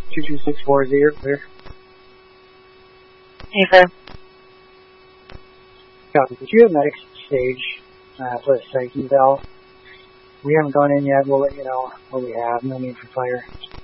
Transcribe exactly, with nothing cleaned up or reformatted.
two two six four zero, clear. Okay. Copy. Did you have medics stage uh, for the psyche valve? We haven't gone in yet. We'll let you know what we have. No need for fire.